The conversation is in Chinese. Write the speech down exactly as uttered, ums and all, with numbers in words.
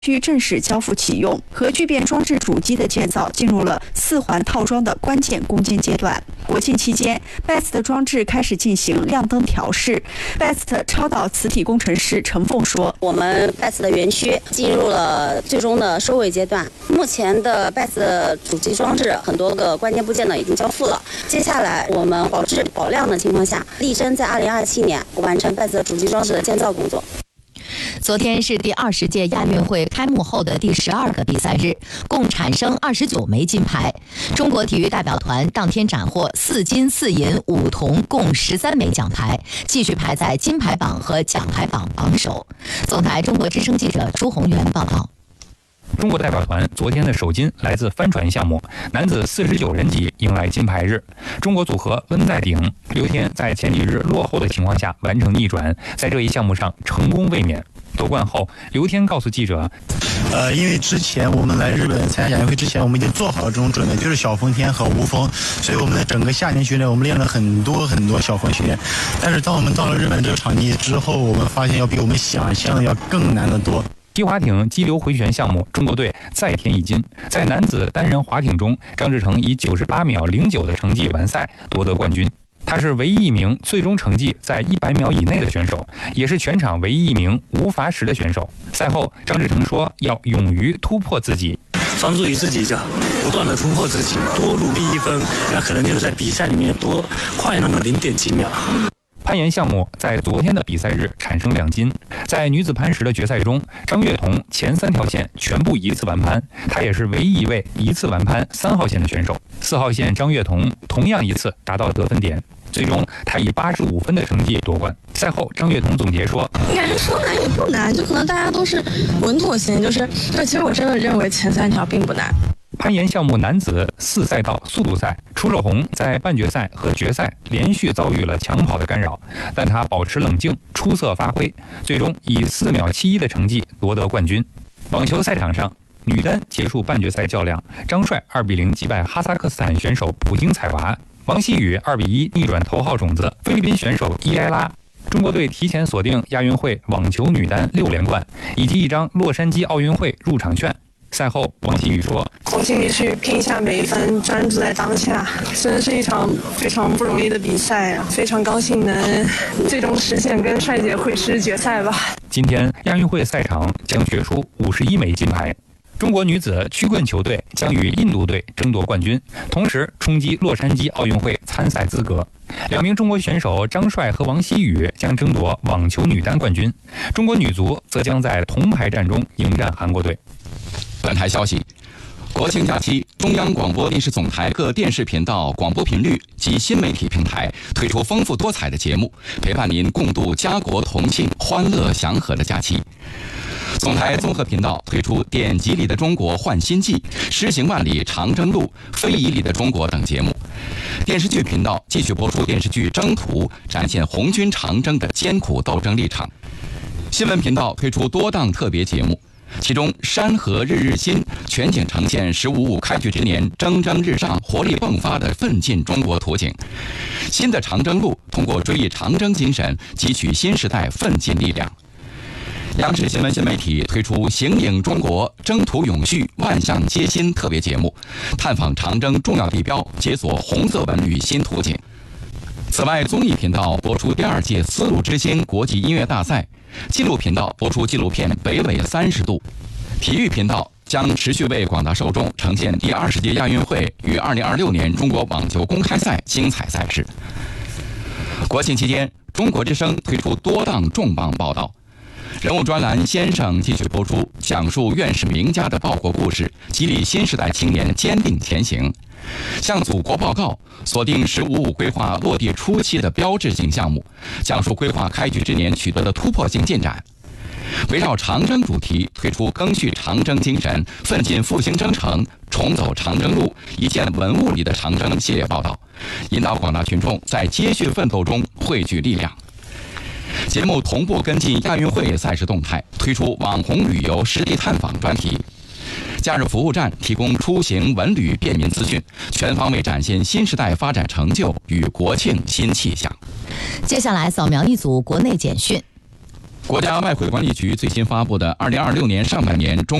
据正式交付启用，核聚变装置主机的建造进入了四环套装的关键攻坚阶段。国庆期间 B E S T 装置开始进行亮灯调试。B E S T 超导磁体工程师陈凤说：“ 我们 B E S T 的园区进入了最终的收尾阶段。目前的 B E S T 的主机装置很多个关键部件呢已经交付了。接下来我们保质保量的情况下，力争在二零二七年完成 B E S T 的主机装置的建造工作。” 昨天是第二十届亚运会开幕后的第十二个比赛日，共产生二十九枚金牌。中国体育代表团当天斩获四金四银五铜，共十三枚奖牌，继续排在金牌榜和奖牌榜榜首。总台中国之声记者朱宏元报道。 中国代表团昨天的首金来自帆船项目，男子四十九人级迎来金牌日。中国组合温在鼎、刘天在前几日落后的情况下完成逆转，在这一项目上成功卫冕。夺冠后，刘天告诉记者：“ 呃，因为之前我们来日本参加亚运会之前，我们已经做好了这种准备，就是小风天和无风，所以我们的整个夏天训练，我们练了很多很多小风训练。但是当我们到了日本这个场地之后，我们发现要比我们想象的要更难得多。” 皮划艇激流回旋项目，中国队再添一金。在男子单人划艇中，张志成以九十八秒零九的成绩完赛，夺得冠军。他是唯一一名最终成绩在一百秒以内的选手，也是全场唯一一名无罚时的选手。赛后，张志成说：“要勇于突破自己， 专注于自己，讲不断的突破自己，多努力一分，那可能就是在比赛里面多快那么零点几秒。” 攀岩项目在昨天的比赛日产生两金。在女子攀石的决赛中，张悦彤前三条线全部一次完攀，她也是唯一一位一次完攀三号线的选手。四号线张悦彤同样一次达到得分点，最终她以八十五分的成绩夺冠。赛后，张悦彤总结说：“ 应该是说难也不难，就可能大家都是稳妥型，就是，但其实我真的认为前三条并不难。” 攀岩项目男子四赛道速度赛，楚守宏在半决赛和决赛连续遭遇了抢跑的干扰，但他保持冷静，出色发挥，最终以四秒七一的成绩夺得冠军。网球赛场上，女单结束半决赛较量，张帅二比零击败哈萨克斯坦选手普京采娃，王希雨二比一逆转头号种子菲律宾选手伊埃拉。中国队提前锁定亚运会网球女单六连冠，以及一张洛杉矶奥运会入场券。赛后，王希雨说：“ 我尽力去拼下每一分，专注在当下。真的是一场非常不容易的比赛，非常高兴能最终实现跟帅姐会师决赛吧。” 今天亚运会赛场将决出五十一枚金牌。中国女子曲棍球队将与印度队争夺冠军，同时冲击洛杉矶奥运会参赛资格。两名中国选手张帅和王希雨将争夺网球女单冠军，中国女足则将在铜牌战中迎战韩国队。 本台消息，国庆假期，中央广播电视总台各电视频道、广播频率及新媒体平台推出丰富多彩的节目，陪伴您共度家国同庆、欢乐祥和的假期。总台综合频道推出《典籍里的中国焕新纪》、《诗行万里长征路》、《非遗里的中国》等节目。电视剧频道继续播出电视剧《征途》，展现红军长征的艰苦斗争历程。新闻频道推出多档特别节目。其中，山河日日新全景呈现十五五开局之年蒸蒸日上、活力迸发的奋进中国图景。新的长征路通过追忆长征精神，汲取新时代奋进力量。央视新闻新媒体推出《形影中国，征途永续，万象皆新》特别节目，探访长征重要地标，解锁红色文旅新图景。此外，综艺频道播出第二届丝路之星国际音乐大赛，纪录频道播出纪录片《北纬三十度》，体育频道将持续为广大受众呈现第二十届亚运会与二零二六年中国网球公开赛精彩赛事。国庆期间，中国之声推出多档重磅报道。人物专栏《先生》继续播出，讲述院士名家的报国故事，激励新时代青年坚定前行。向祖国报告，锁定“十五五”规划落地初期的标志性项目，讲述规划开局之年取得的突破性进展。围绕长征主题推出赓续长征精神、奋进复兴征程、重走长征路、一件文物里的长征系列报道，引导广大群众在接续奋斗中汇聚力量。节目同步跟进亚运会赛事动态，推出网红旅游实地探访专题。假日服务站提供出行文旅便民资讯，全方位展现新时代发展成就与国庆新气象。 接下来扫描一组国内简讯。 国家外汇管理局最新发布的二零二六年上半年中